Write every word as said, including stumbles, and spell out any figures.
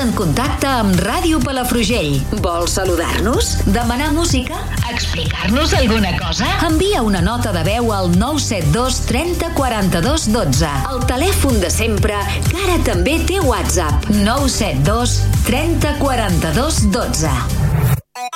en contacte amb Ràdio Palafrugell. Vols saludar-nos? Demanar música? Explicar-nos alguna cosa? Envia una nota de veu al nou set dos trenta quaranta-dos dotze. El telèfon de sempre, que ara també té WhatsApp. nou set dos trenta quaranta-dos dotze.